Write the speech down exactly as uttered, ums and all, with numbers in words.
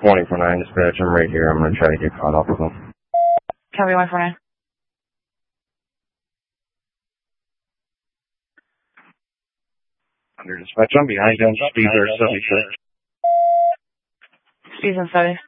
twenty four nine dispatch, I'm right here. I'm going to try to get caught up with them. Copy one four nine. Under dispatch, I'm behind you on speed seventy-six. Speed on study.